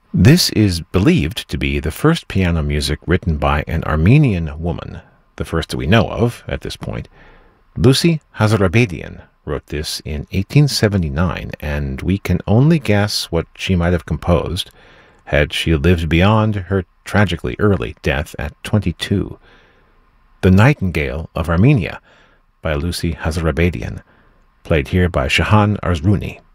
This is believed to be the first piano music written by an Armenian woman, the first that we know of at this point. Lucy Hazarabedian wrote this in 1879, and we can only guess what she might have composed had she lived beyond her tragically early death at 22. The Nightingale of Armenia by Lucy Hazarabedian, played here by Shahan Arzrouni.